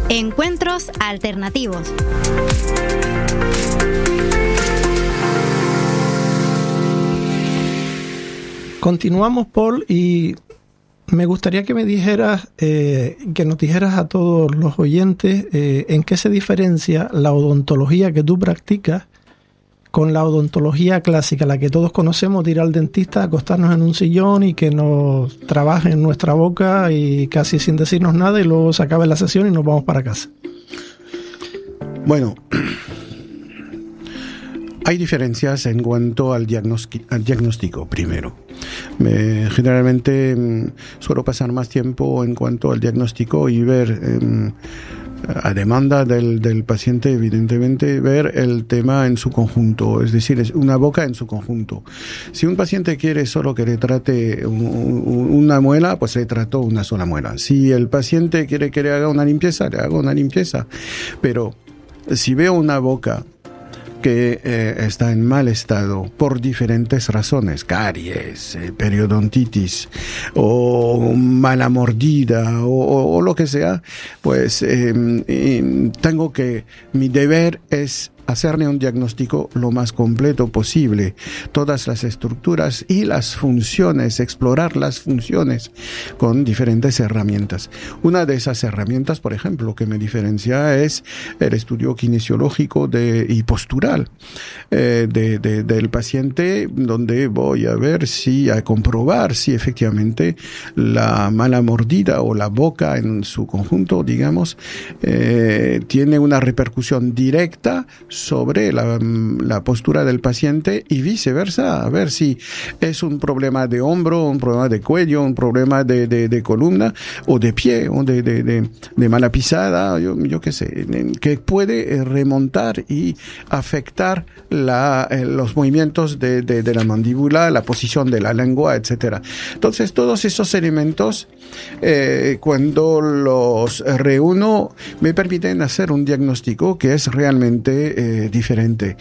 Encuentros alternativos. Continuamos, Paul, y me gustaría que me dijeras, que nos dijeras a todos los oyentes en qué se diferencia la odontología que tú practicas con la odontología clásica, la que todos conocemos, de ir al dentista, acostarnos en un sillón y que nos trabaje en nuestra boca y casi sin decirnos nada, y luego se acaba la sesión y nos vamos para casa. Bueno, hay diferencias en cuanto al diagnóstico primero. Generalmente suelo pasar más tiempo en cuanto al diagnóstico y ver, a demanda del paciente, evidentemente, ver el tema en su conjunto, es decir, es una boca en su conjunto. Si un paciente quiere solo que le trate una muela, pues le trato una sola muela. Si el paciente quiere que le haga una limpieza, le hago una limpieza. Pero si veo una boca que está en mal estado por diferentes razones, caries, periodontitis o mala mordida o lo que sea, pues tengo que, mi deber es hacerle un diagnóstico lo más completo posible, todas las estructuras y las funciones, explorar las funciones con diferentes herramientas. Una de esas herramientas, por ejemplo, que me diferencia es el estudio kinesiológico y postural del paciente, donde voy a ver a comprobar si efectivamente la mala mordida o la boca en su conjunto, digamos, tiene una repercusión directa sobre la postura del paciente y viceversa, a ver si es un problema de hombro, un problema de cuello, un problema de columna o de pie o de mala pisada, yo qué sé, que puede remontar y afectar los movimientos de la mandíbula, la posición de la lengua, etcétera. Entonces, todos esos elementos, cuando los reúno, me permiten hacer un diagnóstico que es realmente diferente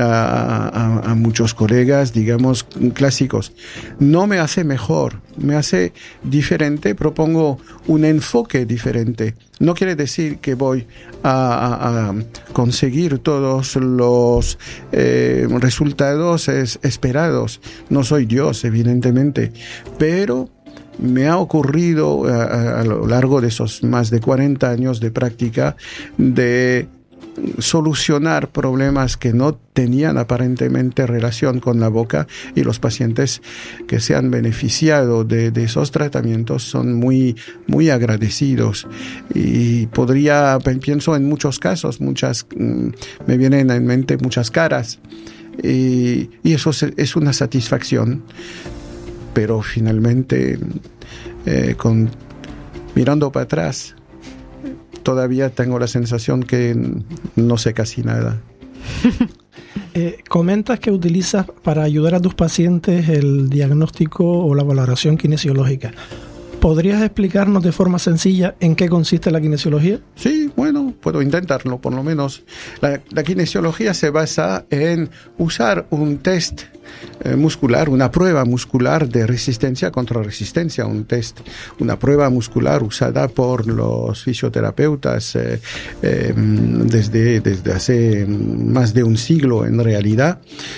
a muchos colegas, digamos, clásicos. No me hace mejor, me hace diferente, propongo un enfoque diferente. No quiere decir que voy a conseguir todos los resultados esperados. No soy Dios, evidentemente, pero me ha ocurrido a lo largo de esos más de 40 años de práctica de solucionar problemas que no tenían aparentemente relación con la boca, y los pacientes que se han beneficiado de esos tratamientos son muy, muy agradecidos. Y pienso en muchos casos, me vienen en mente muchas caras, y eso es una satisfacción, pero finalmente, mirando para atrás, todavía tengo la sensación que no sé casi nada. Comentas que utilizas para ayudar a tus pacientes el diagnóstico o la valoración kinesiológica. ¿Podrías explicarnos de forma sencilla en qué consiste la kinesiología? Sí, bueno, puedo intentarlo, por lo menos. La kinesiología se basa en usar un test muscular, una prueba muscular de resistencia contra resistencia, una prueba muscular usada por los fisioterapeutas desde hace más de un siglo en realidad.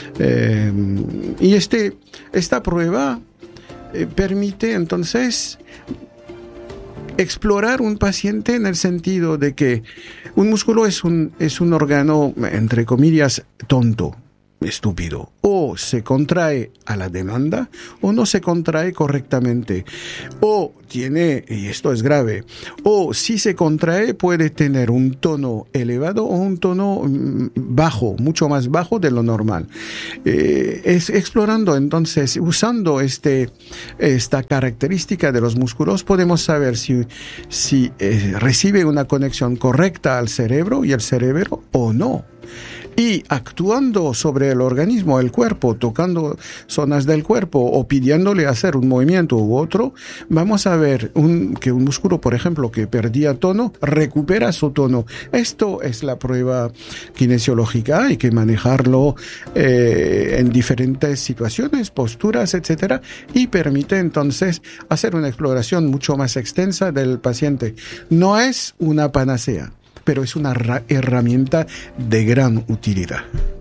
Y esta prueba permite entonces explorar un paciente en el sentido de que un músculo es un órgano, entre comillas, tonto, estúpido. O se contrae a la demanda o no se contrae correctamente. O tiene, y esto es grave, o si se contrae puede tener un tono elevado o un tono bajo, mucho más bajo de lo normal. Es explorando entonces, usando esta característica de los músculos, podemos saber si recibe una conexión correcta al cerebro y el cerebro o no. y actuando sobre el organismo, el cuerpo, tocando zonas del cuerpo o pidiéndole hacer un movimiento u otro, vamos a ver que un músculo, por ejemplo, que perdía tono, recupera su tono. Esto es la prueba kinesiológica, hay que manejarlo en diferentes situaciones, posturas, etcétera, y permite entonces hacer una exploración mucho más extensa del paciente. No es una panacea, pero es una herramienta de gran utilidad.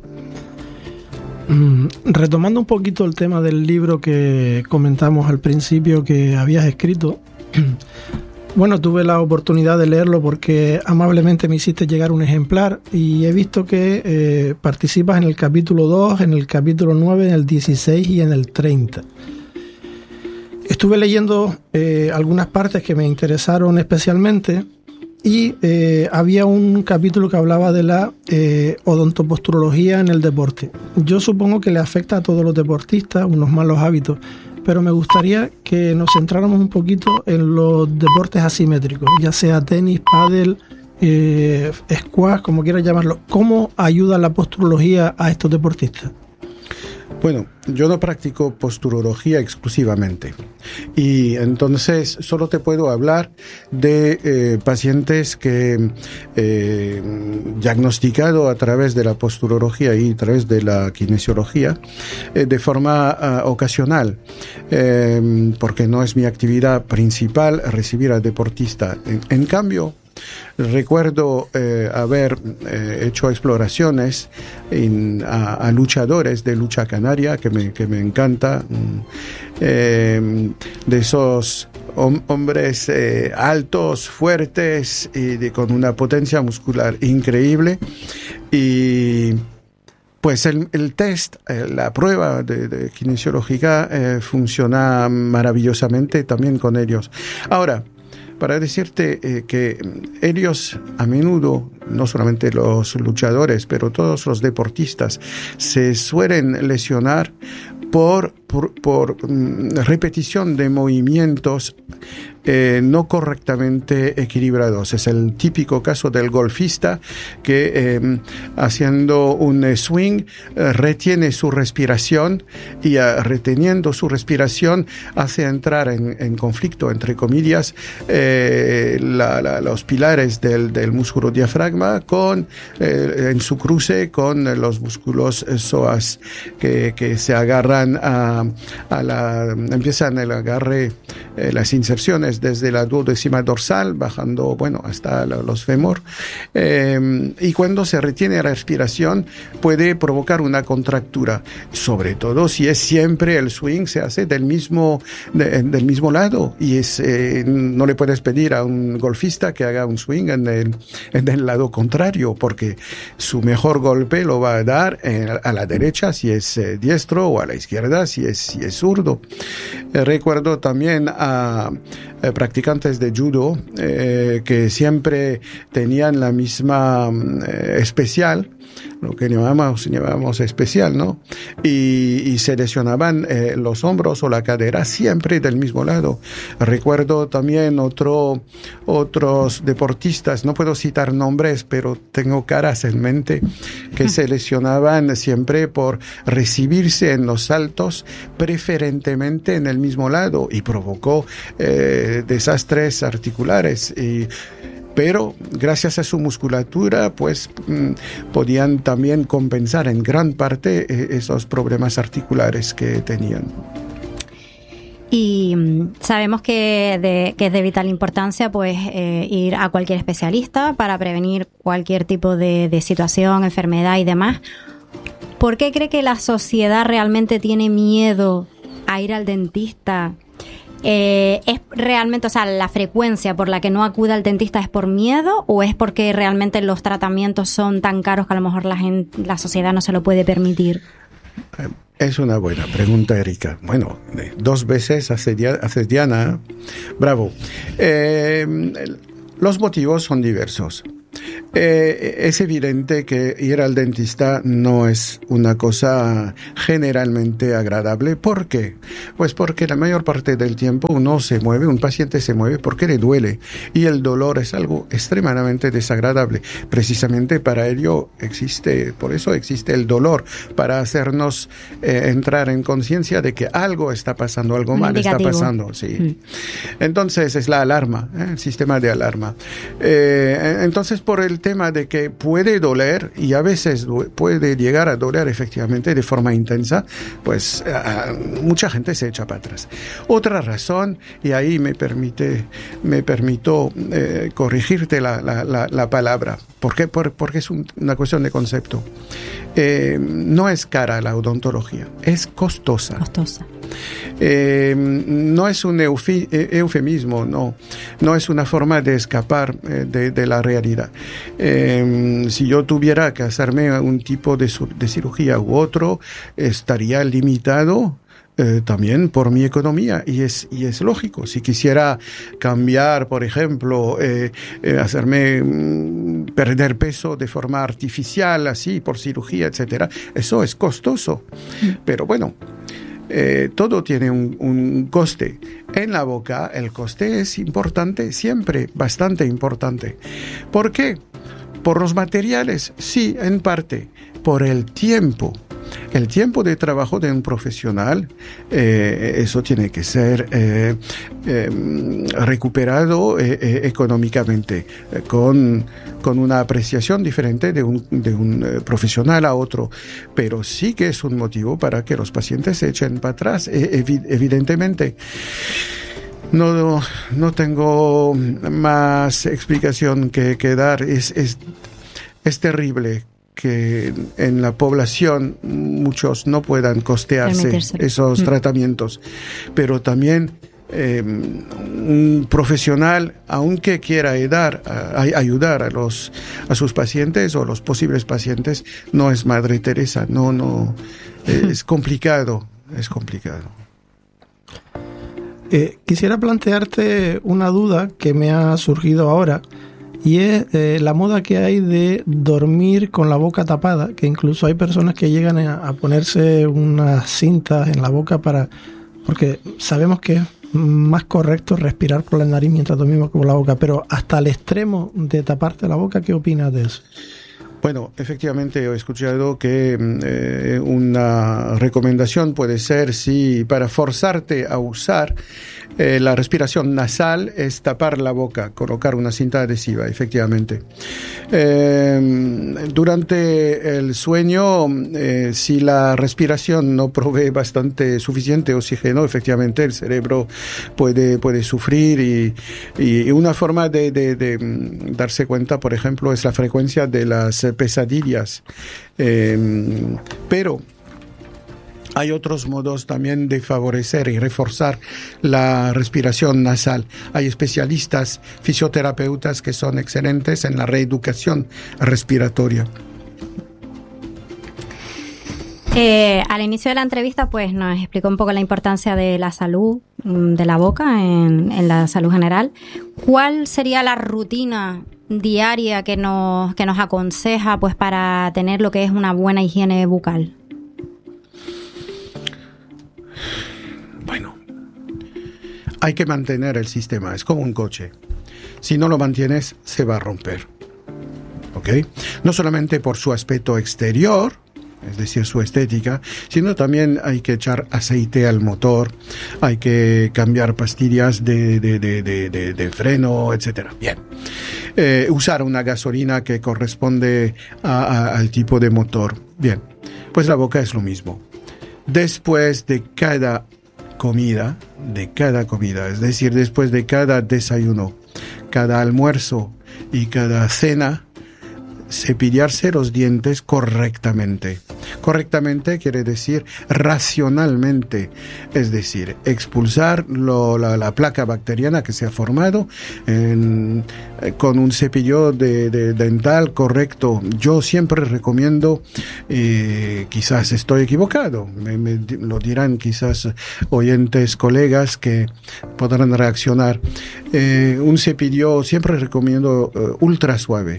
Retomando un poquito el tema del libro que comentamos al principio que habías escrito, bueno, tuve la oportunidad de leerlo porque amablemente me hiciste llegar un ejemplar y he visto que participas en el capítulo 2, en el capítulo 9, en el 16 y en el 30. Estuve leyendo algunas partes que me interesaron especialmente y había un capítulo que hablaba de la odontoposturología en el deporte. Yo supongo que le afecta a todos los deportistas unos malos hábitos, pero me gustaría que nos centráramos un poquito en los deportes asimétricos, ya sea tenis, pádel, squash, como quieras llamarlo. ¿Cómo ayuda la posturología a estos deportistas? Bueno, yo no practico posturología exclusivamente y entonces solo te puedo hablar de pacientes que diagnosticado a través de la posturología y a través de la kinesiología de forma ocasional, porque no es mi actividad principal recibir al deportista. En cambio, recuerdo haber hecho exploraciones a luchadores de lucha canaria, que me encanta, de esos hombres altos, fuertes y con una potencia muscular increíble. Y pues el test, la prueba de kinesiológica funciona maravillosamente también con ellos. Ahora, para decirte que ellos a menudo, no solamente los luchadores, pero todos los deportistas, se suelen lesionar por repetición de movimientos no correctamente equilibrados. Es el típico caso del golfista que haciendo un swing retiene su respiración y reteniendo su respiración hace entrar en conflicto, entre comillas, los pilares del músculo diafragma en su cruce con los músculos psoas que se agarran empiezan el agarre, las inserciones desde la duodécima dorsal, bajando, hasta los fémur. Y cuando se retiene la respiración, puede provocar una contractura, sobre todo si es siempre el swing se hace del mismo lado. Y no le puedes pedir a un golfista que haga un swing en el lado contrario, porque su mejor golpe lo va a dar a la derecha si es diestro o a la izquierda si es zurdo. Recuerdo también a practicantes de judo que siempre tenían la misma especial, lo que llamamos especial, ¿no? Y se lesionaban los hombros o la cadera siempre del mismo lado. Recuerdo también otros deportistas, no puedo citar nombres, pero tengo caras en mente, que se lesionaban siempre por recibirse en los saltos, preferentemente en el mismo lado, y provocó desastres articulares. Pero gracias a su musculatura, pues podían también compensar en gran parte esos problemas articulares que tenían. Y sabemos que es de vital importancia pues ir a cualquier especialista para prevenir cualquier tipo de situación, enfermedad y demás. ¿Por qué cree que la sociedad realmente tiene miedo a ir al dentista? ¿Es realmente, la frecuencia por la que no acude al dentista es por miedo o es porque realmente los tratamientos son tan caros que a lo mejor la sociedad no se lo puede permitir? Es una buena pregunta, Erika. Bueno, 2 veces asediana. Bravo. Los motivos son diversos. Es evidente que ir al dentista no es una cosa generalmente agradable. ¿Por qué? Pues porque la mayor parte del tiempo un paciente se mueve porque le duele, y el dolor es algo extremadamente desagradable. Precisamente por eso existe el dolor, para hacernos entrar en conciencia de que algo está pasando, algo mal está pasando. Sí. Entonces es la alarma, el sistema de alarma. Entonces, por el tema de que puede doler, y a veces puede llegar a doler efectivamente de forma intensa, pues mucha gente se echa para atrás. Otra razón, y ahí me permito corregirte la palabra, porque es una cuestión de concepto. No es cara la odontología, es costosa. No es un eufemismo, no es una forma de escapar de la realidad. Si yo tuviera que hacerme un tipo de cirugía u otro, estaría limitado también por mi economía, y es lógico. Si quisiera cambiar, por ejemplo, hacerme perder peso de forma artificial, así por cirugía, etcétera, eso es costoso. Pero bueno, todo tiene un coste. En la boca el coste es importante, siempre bastante importante. ¿Por qué? Por los materiales, sí, en parte. Por el tiempo. El tiempo de trabajo de un profesional, eso tiene que ser recuperado económicamente, con una apreciación diferente de un profesional a otro. Pero sí que es un motivo para que los pacientes se echen para atrás, evidentemente. No tengo más explicación que dar. Es terrible que en la población muchos no puedan costearse esos tratamientos, pero también un profesional, aunque quiera ayudar a sus pacientes o los posibles pacientes, no es Madre Teresa, es complicado. Quisiera plantearte una duda que me ha surgido ahora, y es la moda que hay de dormir con la boca tapada, que incluso hay personas que llegan a ponerse unas cintas en la boca porque sabemos que es más correcto respirar por la nariz mientras dormimos con la boca, pero hasta el extremo de taparte la boca, ¿qué opinas de eso? Bueno, efectivamente he escuchado que una recomendación puede ser, si para forzarte a usar la respiración nasal, es tapar la boca, colocar una cinta adhesiva, efectivamente. Durante el sueño, si la respiración no provee suficiente oxígeno, efectivamente el cerebro puede sufrir, y una forma de darse cuenta, por ejemplo, es la frecuencia de las pesadillas. Pero hay otros modos también de favorecer y reforzar la respiración nasal. Hay especialistas, fisioterapeutas, que son excelentes en la reeducación respiratoria. Al inicio de la entrevista, pues nos explicó un poco la importancia de la salud de la boca en la salud general. ¿Cuál sería la rutina diaria que nos aconseja, pues, para tener lo que es una buena higiene bucal? Bueno, hay que mantener el sistema, es como un coche. Si no lo mantienes, se va a romper. ¿Ok? No solamente por su aspecto exterior, es decir, su estética, sino también hay que echar aceite al motor, hay que cambiar pastillas de freno, etcétera. Bien. Usar una gasolina que corresponde al tipo de motor. Bien. Pues la boca es lo mismo. Después de cada comida, es decir, después de cada desayuno, cada almuerzo y cada cena, cepillarse los dientes correctamente. Correctamente quiere decir racionalmente, es decir, expulsar la placa bacteriana que se ha formado con un cepillo dental correcto. Yo siempre recomiendo, quizás estoy equivocado, me lo dirán quizás oyentes, colegas que podrán reaccionar, un cepillo siempre recomiendo ultra suave.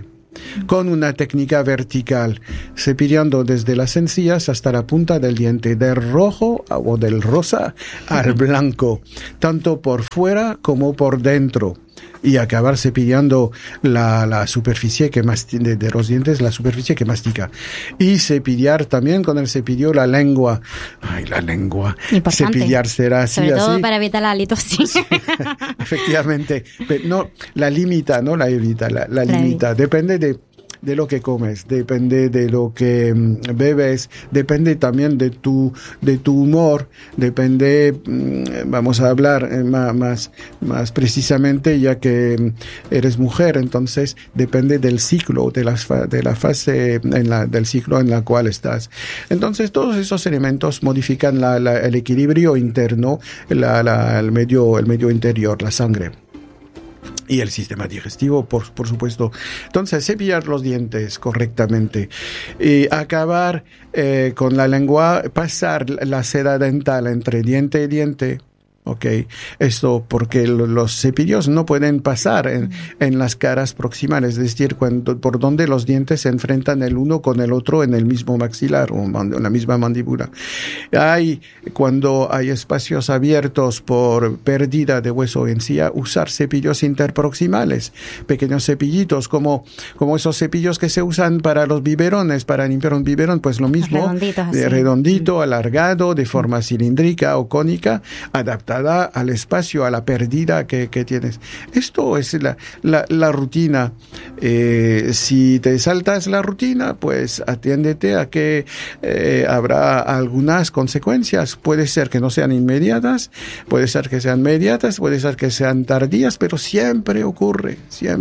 con una técnica vertical, cepillando desde las encías hasta la punta del diente, del rojo o del rosa al blanco, tanto por fuera como por dentro. Y acabar cepillando la superficie que de los dientes, la superficie que mastica. Y cepillar también con el cepillo la lengua. Ay, la lengua. Importante. Cepillar será así, sobre todo así. para evitar la halitosis. Sí, efectivamente. Pero no, la limita, no la evita, la limita. Depende de lo que comes, depende de lo que bebes, depende también de tu humor, depende, vamos a hablar más precisamente, ya que eres mujer, entonces depende del ciclo, de la fase del ciclo en la cual estás. Entonces todos esos elementos modifican el equilibrio interno, el medio interior, la sangre. Y el sistema digestivo, por supuesto. Entonces, cepillar los dientes correctamente. Y acabar con la lengua, pasar la seda dental entre diente y diente. Ok, esto porque los cepillos no pueden pasar en las caras proximales, es decir, por donde los dientes se enfrentan el uno con el otro en el mismo maxilar o en la misma mandíbula. Cuando hay espacios abiertos por pérdida de hueso o encía, usar cepillos interproximales, pequeños cepillitos, como esos cepillos que se usan para los biberones, para limpiar un biberón, pues lo mismo, redondito, alargado, de forma cilíndrica o cónica, adaptado al espacio, a la pérdida que tienes. Esto es la rutina. Si te saltas la rutina, pues atiéndete a que habrá algunas consecuencias. Puede ser que no sean inmediatas, puede ser que sean mediatas, puede ser que sean tardías, pero siempre ocurre.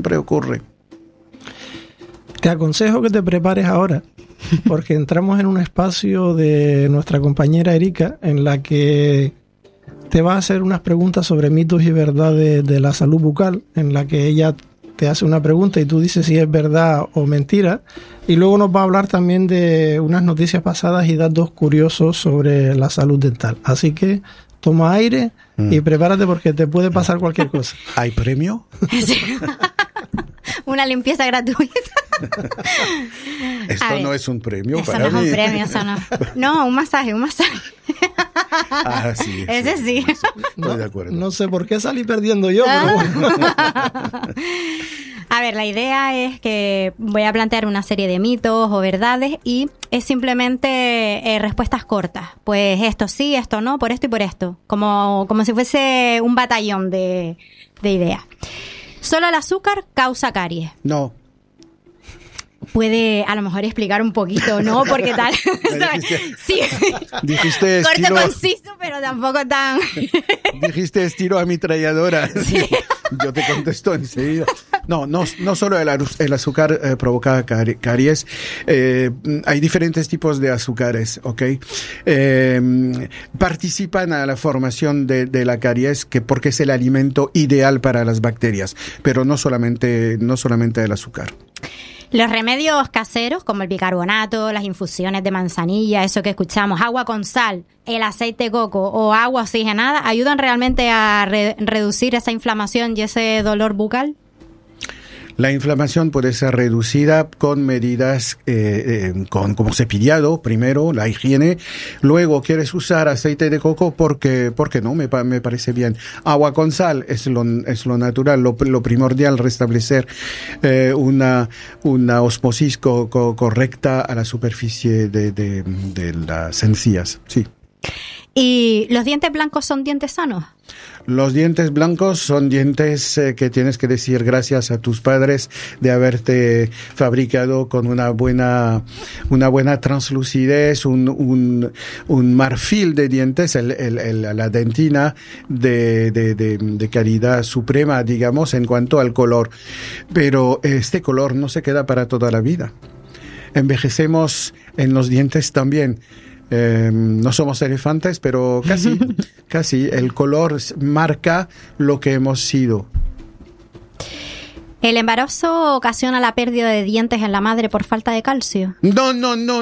Te aconsejo que te prepares ahora, porque entramos en un espacio de nuestra compañera Erika en la que te va a hacer unas preguntas sobre mitos y verdades de la salud bucal, en la que ella te hace una pregunta y tú dices si es verdad o mentira, y luego nos va a hablar también de unas noticias pasadas y datos curiosos sobre la salud dental. Así que toma aire y prepárate porque te puede pasar cualquier cosa. ¿Hay premio? Sí. Una limpieza gratuita. Esto no es un premio eso para no mí. Es un premio, eso no. No, un masaje. Ah, sí. Ese sí. Estoy de acuerdo. No sé por qué salí perdiendo yo, pero bueno. A ver, la idea es que voy a plantear una serie de mitos o verdades y es simplemente respuestas cortas. Pues esto sí, esto no, por esto y por esto. Como si fuese un batallón de ideas. ¿Solo el azúcar causa caries? No. Puede a lo mejor explicar un poquito, ¿no? Porque tal. Sí. Dijiste estilo. Corto, conciso, pero tampoco tan. Dijiste estilo ametralladora. Sí. Yo te contesto enseguida. No solo el azúcar provoca caries. Hay diferentes tipos de azúcares, ¿ok? Participan a la formación de la caries porque es el alimento ideal para las bacterias, pero no solamente el azúcar. Los remedios caseros, como el bicarbonato, las infusiones de manzanilla, eso que escuchamos, agua con sal, el aceite de coco o agua oxigenada, ¿ayudan realmente a reducir esa inflamación y ese dolor bucal? La inflamación puede ser reducida con medidas como cepillado, primero, la higiene. Luego, ¿quieres usar aceite de coco? ¿Por qué no? Me parece bien. Agua con sal es lo natural, lo primordial, restablecer una osmosis correcta a la superficie de las encías. Sí. ¿Y los dientes blancos son dientes sanos? Los dientes blancos son dientes que tienes que decir gracias a tus padres de haberte fabricado con una buena translucidez, un marfil de dientes, la dentina de calidad suprema, digamos, en cuanto al color. Pero este color no se queda para toda la vida. Envejecemos en los dientes también. No somos elefantes, pero casi. El color marca lo que hemos sido. ¿El embarazo ocasiona la pérdida de dientes en la madre por falta de calcio? No.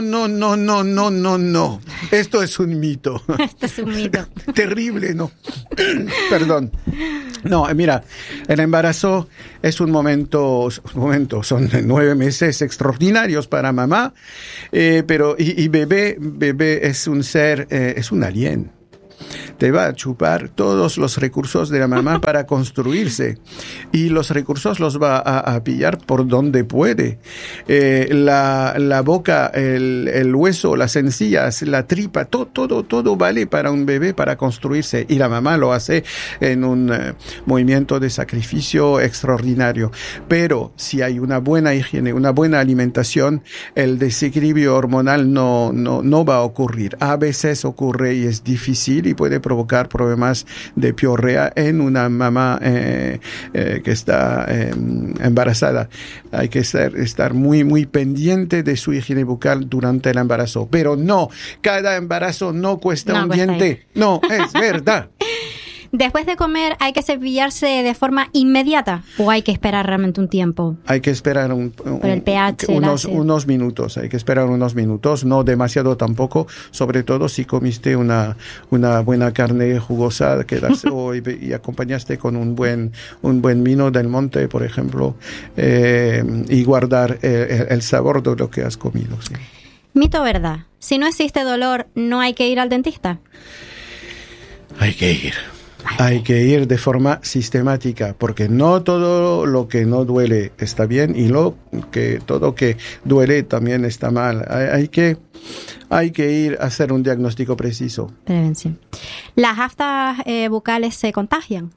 Esto es un mito. Esto es un mito. Terrible, ¿no? Perdón. No, mira, el embarazo es un momento, son 9 meses extraordinarios para mamá, pero bebé es un ser, es un alien. Te va a chupar todos los recursos de la mamá para construirse, y los recursos los va a pillar por donde puede. La boca, el hueso, las encías, la tripa, todo vale para un bebé para construirse, y la mamá lo hace en un movimiento de sacrificio extraordinario. Pero si hay una buena higiene, una buena alimentación, el desequilibrio hormonal no va a ocurrir. A veces ocurre y es difícil y puede provocar problemas de piorrea en una mamá que está embarazada. Hay que estar muy pendiente de su higiene bucal durante el embarazo. Pero no, cada embarazo no cuesta un diente. No, es verdad. ¿Después de comer hay que cepillarse de forma inmediata o hay que esperar realmente un tiempo? Hay que esperar unos minutos. Hay que esperar unos minutos, no demasiado tampoco, sobre todo si comiste una buena carne jugosa y acompañaste con un buen vino del monte, por ejemplo, y guardar el sabor de lo que has comido. Sí. ¿Mito o verdad? Si no existe dolor, ¿no hay que ir al dentista? Hay que ir. Hay que ir de forma sistemática, porque no todo lo que no duele está bien, y todo que duele también está mal. Hay que ir a hacer un diagnóstico preciso. Prevención. ¿Las aftas bucales se contagian?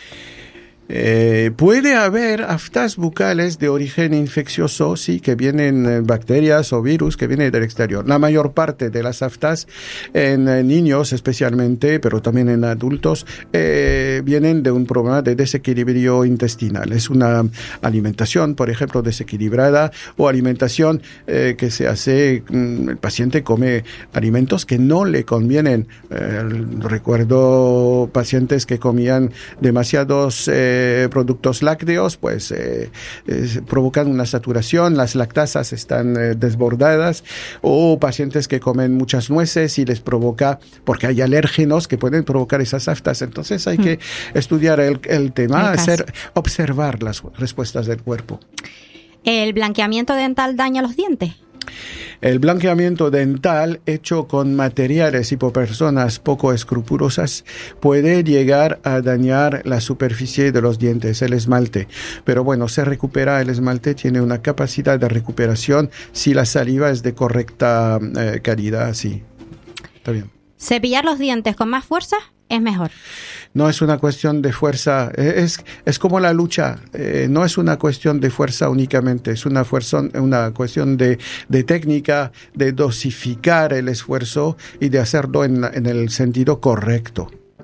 Puede haber aftas bucales de origen infeccioso, sí, que vienen bacterias o virus que vienen del exterior. La mayor parte de las aftas en niños especialmente, pero también en adultos, vienen de un problema de desequilibrio intestinal. Es una alimentación, por ejemplo, desequilibrada, o alimentación que se hace, el paciente come alimentos que no le convienen. Recuerdo pacientes que comían demasiados productos lácteos, pues provocan una saturación, las lactasas están desbordadas, o pacientes que comen muchas nueces y les provoca, porque hay alérgenos que pueden provocar esas aftas. Entonces hay que estudiar el tema, observar las respuestas del cuerpo. ¿El blanqueamiento dental daña los dientes? El blanqueamiento dental hecho con materiales y por personas poco escrupulosas puede llegar a dañar la superficie de los dientes, el esmalte. Pero bueno, se recupera, el esmalte tiene una capacidad de recuperación si la saliva es de correcta calidad, sí. Está bien. ¿Cepillar los dientes con más fuerza es mejor? No es una cuestión de fuerza, es como la lucha, no es una cuestión de fuerza únicamente, es una cuestión de técnica, de dosificar el esfuerzo y de hacerlo en el sentido correcto.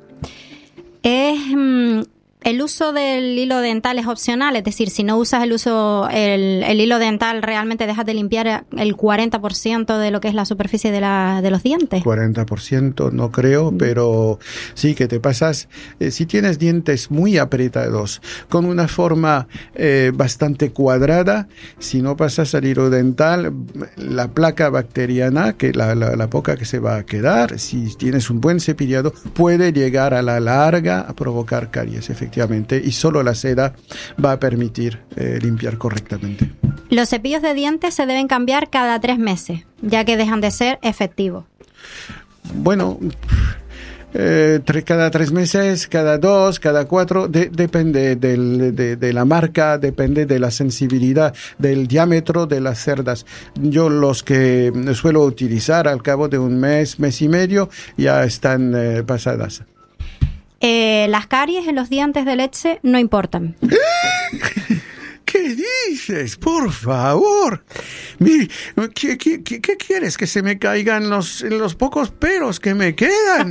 ¿El uso del hilo dental es opcional? Es decir, si no usas el hilo dental, ¿realmente dejas de limpiar el 40% de lo que es la superficie de los dientes? 40% no creo, pero sí que te pasas. Si tienes dientes muy apretados, con una forma bastante cuadrada, si no pasas al hilo dental, la placa bacteriana, que la poca que se va a quedar, si tienes un buen cepillado, puede llegar a la larga a provocar caries, efectivamente, y solo la seda va a permitir limpiar correctamente. Los cepillos de dientes se deben cambiar cada 3 meses, ya que dejan de ser efectivos. Bueno, cada 3 meses, cada 2, cada 4, depende de la marca, depende de la sensibilidad, del diámetro de las cerdas. Yo los que suelo utilizar al cabo de un mes y medio ya están pasadas. Las caries en los dientes de leche no importan. ¿Qué dices? Por favor. Mire, ¿qué quieres? ¿Que se me caigan los pocos pelos que me quedan?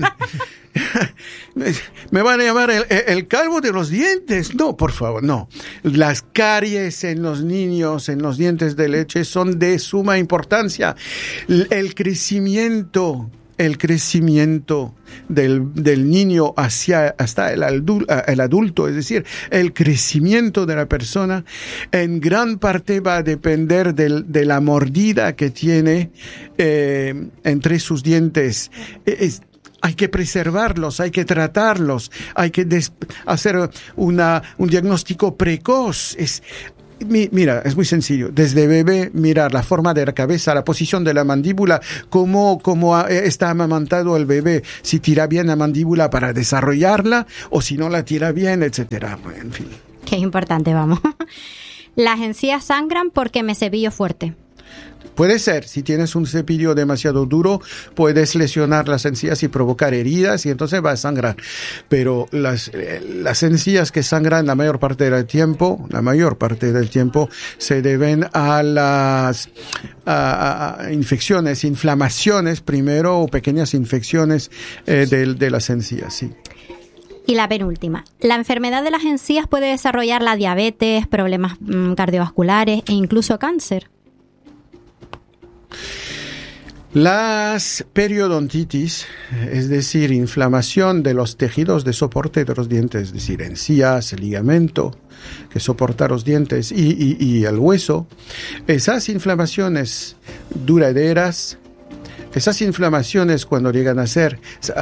Me van a llamar el calvo de los dientes. No, por favor, no. Las caries en los niños, en los dientes de leche, son de suma importancia. El crecimiento el crecimiento del niño hasta el adulto, es decir, el crecimiento de la persona, en gran parte va a depender de la mordida que tiene entre sus dientes. Hay que preservarlos, hay que tratarlos, hay que hacer un diagnóstico precoz. Mira, es muy sencillo. Desde bebé, mirar la forma de la cabeza, la posición de la mandíbula, cómo está amamantado el bebé, si tira bien la mandíbula para desarrollarla o si no la tira bien, etcétera. En fin. Qué importante, vamos. Las encías sangran porque me cepillo fuerte. Puede ser, si tienes un cepillo demasiado duro, puedes lesionar las encías y provocar heridas y entonces va a sangrar. Pero las encías que sangran la mayor parte del tiempo se deben a las infecciones, inflamaciones primero o pequeñas infecciones de las encías, sí. Y la penúltima, la enfermedad de las encías puede desarrollar la diabetes, problemas cardiovasculares e incluso cáncer. Las periodontitis, es decir, inflamación de los tejidos de soporte de los dientes, es decir, encías, el ligamento que soporta los dientes y el hueso, esas inflamaciones duraderas, esas inflamaciones cuando llegan a ser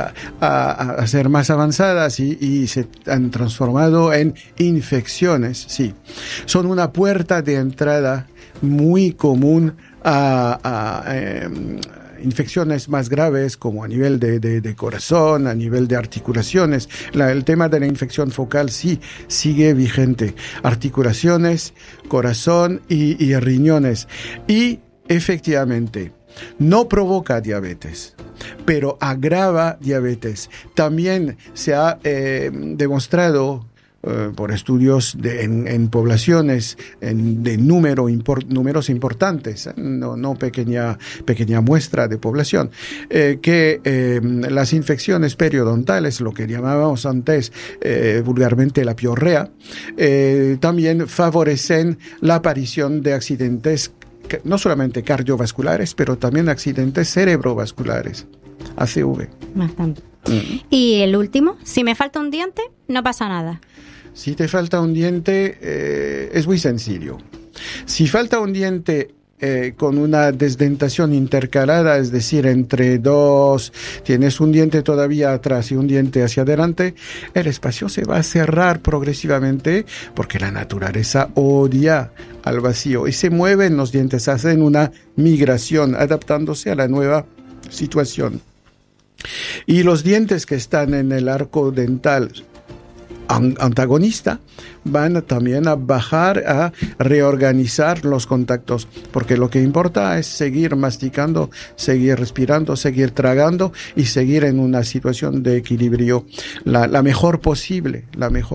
más avanzadas y se han transformado en infecciones, sí, son una puerta de entrada muy común a infecciones más graves como a nivel de corazón, a nivel de articulaciones. El tema de la infección focal sí sigue vigente. Articulaciones, corazón y riñones. Y efectivamente, no provoca diabetes, pero agrava diabetes. También se ha demostrado por estudios en poblaciones de números importantes, no pequeña muestra de población, que las infecciones periodontales, lo que llamábamos antes vulgarmente la piorrea, también favorecen la aparición de accidentes no solamente cardiovasculares, pero también accidentes cerebrovasculares, ACV. Bastante. Y el último, si me falta un diente, no pasa nada. Si te falta un diente, es muy sencillo. Si falta un diente con una desdentación intercalada, es decir, entre dos, tienes un diente todavía atrás y un diente hacia adelante, el espacio se va a cerrar progresivamente porque la naturaleza odia al vacío y se mueven los dientes, hacen una migración adaptándose a la nueva situación. Y los dientes que están en el arco dental antagonista van también a bajar, a reorganizar los contactos, porque lo que importa es seguir masticando, seguir respirando, seguir tragando y seguir en una situación de equilibrio la mejor posible.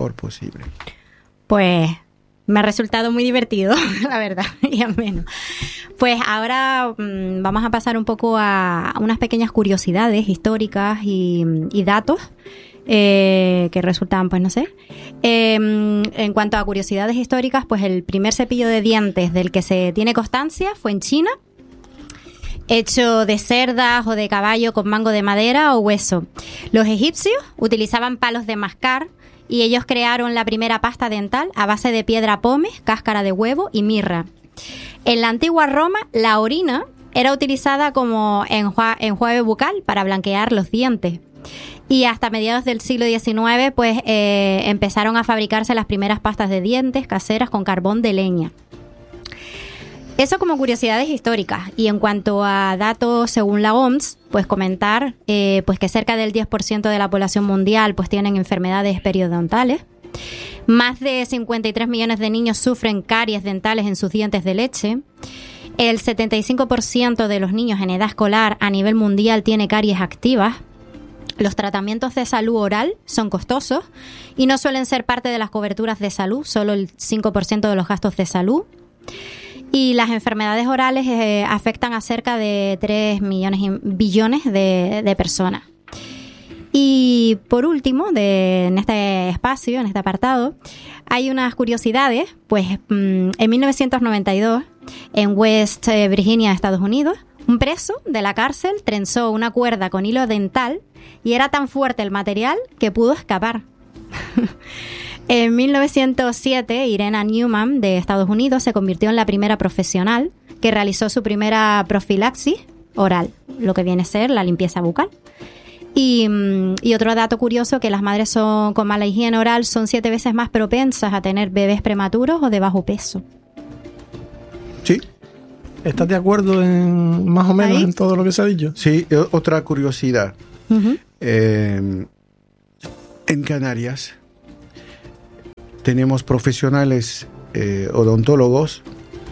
Pues me ha resultado muy divertido, la verdad, y ameno. Pues ahora vamos a pasar un poco a unas pequeñas curiosidades históricas y datos que resultan, pues no sé. En cuanto a curiosidades históricas, pues el primer cepillo de dientes del que se tiene constancia fue en China, hecho de cerdas o de caballo con mango de madera o hueso. Los egipcios utilizaban palos de mascar y ellos crearon la primera pasta dental a base de piedra pómez, cáscara de huevo y mirra. En la antigua Roma, la orina era utilizada como enjuague bucal para blanquear los dientes. Y hasta mediados del siglo XIX, pues empezaron a fabricarse las primeras pastas de dientes caseras con carbón de leña. Eso como curiosidades históricas. Y en cuanto a datos según la OMS, pues comentar pues que cerca del 10% de la población mundial pues tienen enfermedades periodontales. Más de 53 millones de niños sufren caries dentales en sus dientes de leche. El 75% de los niños en edad escolar a nivel mundial tiene caries activas. Los tratamientos de salud oral son costosos y no suelen ser parte de las coberturas de salud, solo el 5% de los gastos de salud. Y las enfermedades orales afectan a cerca de 3 billones de personas. Y por último, en este espacio, en este apartado, hay unas curiosidades. Pues en 1992, en West Virginia, Estados Unidos, Un preso de la cárcel trenzó una cuerda con hilo dental y era tan fuerte el material que pudo escapar. En 1907, Irena Newman, de Estados Unidos, se convirtió en la primera profesional que realizó su primera profilaxis oral, lo que viene a ser la limpieza bucal. Y otro dato curioso, que las madres con mala higiene oral son 7 veces más propensas a tener bebés prematuros o de bajo peso. Sí. ¿Estás de acuerdo en más o menos ¿Ahí? en todo lo que se ha dicho? Sí, otra curiosidad. Uh-huh. En Canarias tenemos profesionales odontólogos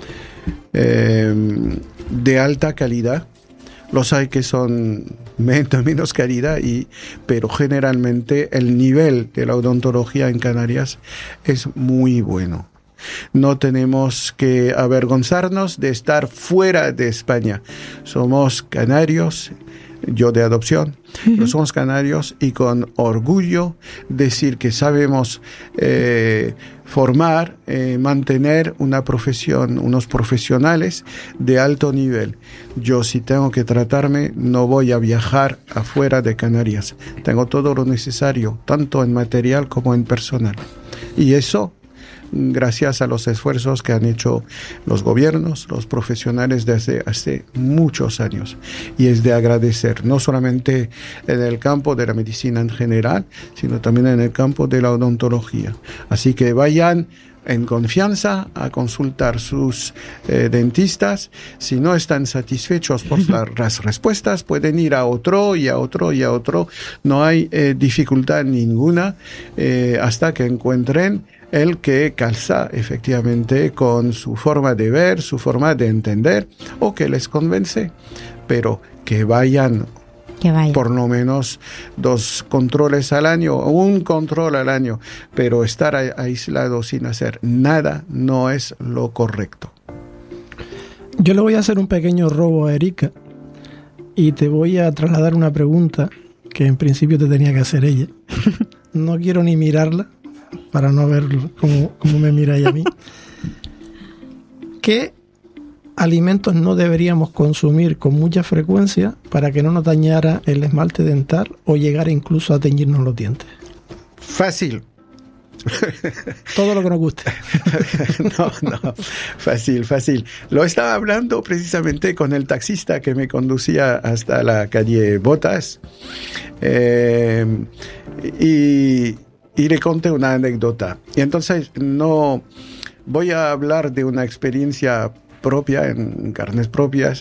de alta calidad. Los hay que son menos calidad, pero generalmente el nivel de la odontología en Canarias es muy bueno. No tenemos que avergonzarnos de estar fuera de España. Somos canarios, yo de adopción, pero somos canarios y con orgullo decir que sabemos formar, mantener una profesión, unos profesionales de alto nivel. Yo, si tengo que tratarme, no voy a viajar afuera de Canarias. Tengo todo lo necesario, tanto en material como en personal. Y eso, gracias a los esfuerzos que han hecho los gobiernos, los profesionales desde hace muchos años. Y es de agradecer, no solamente en el campo de la medicina en general, sino también en el campo de la odontología. Así que vayan en confianza a consultar sus dentistas. Si no están satisfechos por las respuestas, pueden ir a otro y a otro y a otro. No hay dificultad ninguna hasta que encuentren el que calza efectivamente con su forma de ver, su forma de entender, o que les convence, pero que vayan por lo menos 2 controles al año, o 1 control al año, pero estar aislado sin hacer nada no es lo correcto. Yo le voy a hacer un pequeño robo a Erika y te voy a trasladar una pregunta que en principio te tenía que hacer ella. No quiero ni mirarla para no ver cómo me mira ella a mí. ¿Qué alimentos no deberíamos consumir con mucha frecuencia para que no nos dañara el esmalte dental o llegara incluso a teñirnos los dientes? Fácil. Todo lo que nos guste. No, fácil. Lo estaba hablando precisamente con el taxista que me conducía hasta la calle Botas. Y le conté una anécdota. Y entonces no voy a hablar de una experiencia propia, en carnes propias,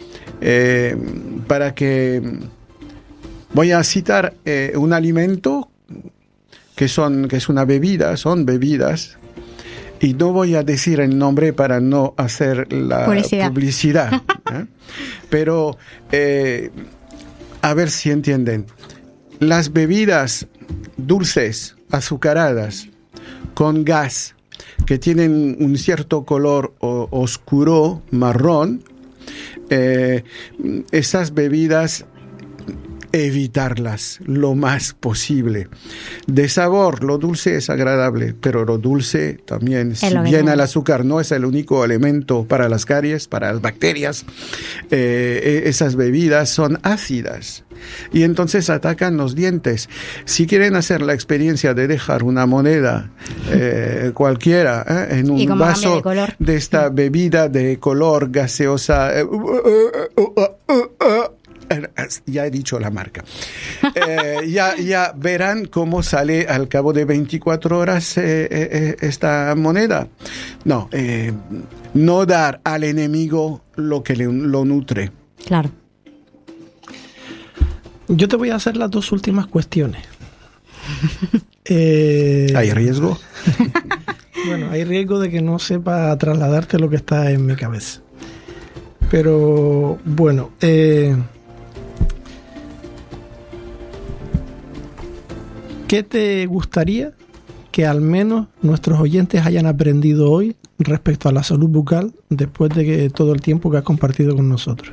para que voy a citar un alimento que es una bebida, son bebidas, y no voy a decir el nombre para no hacer la publicidad. Pero a ver si entienden. Las bebidas dulces, azucaradas, con gas, que tienen un cierto color oscuro, marrón, esas bebidas evitarlas lo más posible. De sabor, lo dulce es agradable, pero lo dulce también, si bien el azúcar no es el único elemento para las caries, para las bacterias, esas bebidas son ácidas. Y entonces atacan los dientes. Si quieren hacer la experiencia de dejar una moneda cualquiera en un vaso de esta bebida de color gaseosa, ya he dicho la marca, ya verán cómo sale al cabo de 24 horas esta moneda. No dar al enemigo lo que lo nutre. Claro. Yo te voy a hacer las 2 últimas cuestiones. ¿Hay riesgo? Bueno, hay riesgo de que no sepa trasladarte lo que está en mi cabeza. Pero, bueno, ¿qué te gustaría que al menos nuestros oyentes hayan aprendido hoy respecto a la salud bucal después de todo el tiempo que has compartido con nosotros?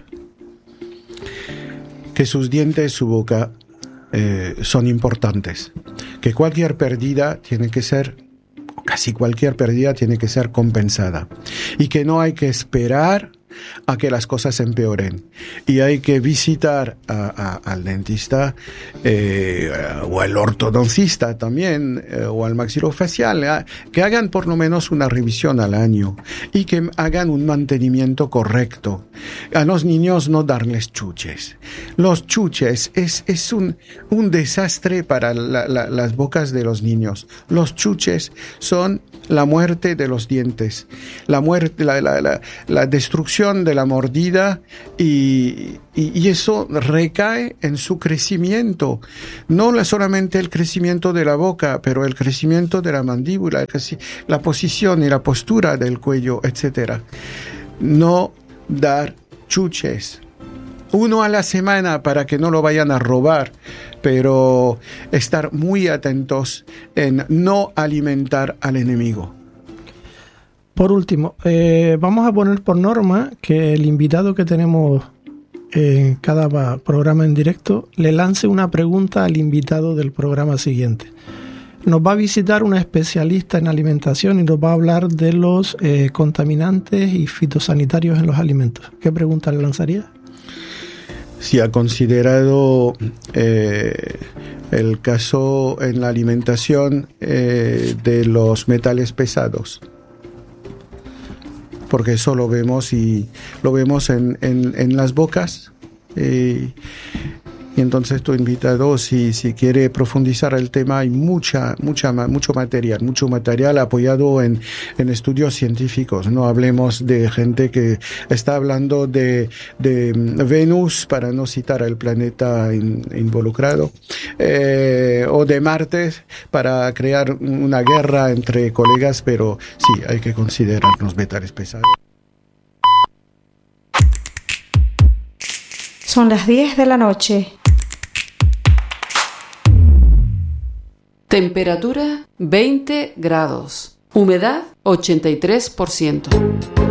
Que sus dientes, su boca son importantes. Que cualquier pérdida tiene que ser, casi cualquier pérdida tiene que ser compensada. Y que no hay que esperar a que las cosas empeoren. Y hay que visitar al dentista o al ortodoncista también, o al maxilofacial, que hagan por lo menos una revisión al año y que hagan un mantenimiento correcto. A los niños no darles chuches. Los chuches es un desastre para las bocas de los niños. Los chuches son la muerte de los dientes, la muerte, la destrucción de la mordida, y eso recae en su crecimiento. No solamente el crecimiento de la boca, pero el crecimiento de la mandíbula, la posición y la postura del cuello, etc. No dar chuches. 1 a la semana para que no lo vayan a robar, pero estar muy atentos en no alimentar al enemigo. Por último, vamos a poner por norma que el invitado que tenemos en cada programa en directo le lance una pregunta al invitado del programa siguiente. Nos va a visitar una especialista en alimentación y nos va a hablar de los contaminantes y fitosanitarios en los alimentos. ¿Qué pregunta le lanzaría? Si ha considerado el caso en la alimentación de los metales pesados, porque eso lo vemos en las bocas, y entonces tu invitado, si quiere profundizar el tema, hay mucho material apoyado en estudios científicos. No hablemos de gente que está hablando de Venus, para no citar el planeta involucrado, o de Marte, para crear una guerra entre colegas, pero sí, hay que considerar los metales pesados. Son las 10 de la noche. Temperatura 20 grados. Humedad 83%.